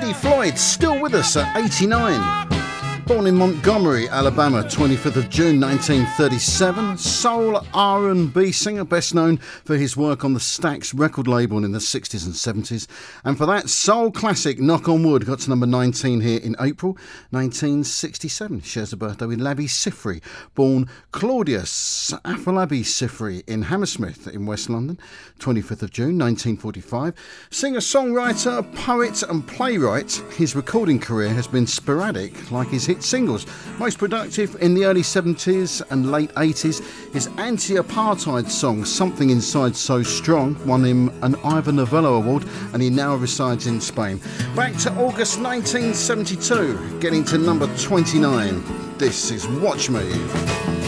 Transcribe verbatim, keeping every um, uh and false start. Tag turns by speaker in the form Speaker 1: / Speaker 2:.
Speaker 1: Eddie Floyd, still with us at eighty-nine. Born in Montgomery, Alabama, twenty-fifth of June nineteen thirty-seven, soul R and B singer, best known for his work on the Stax record label in the sixties and seventies. And for that soul classic, Knock on Wood, got to number nineteen here in April nineteen sixty-seven. Shares a birthday with Labi Siffre, born Claudius Afolabi Siffre in Hammersmith in West London, twenty-fifth of June nineteen forty-five. Singer, songwriter, poet and playwright, his recording career has been sporadic, like his hit singles. Most productive in the early seventies and late eighties, his anti-apartheid song Something Inside So Strong won him an Ivor Novello Award, and he now resides in Spain. Back to August nineteen seventy-two, getting to number twenty-nine. This is Watch Me.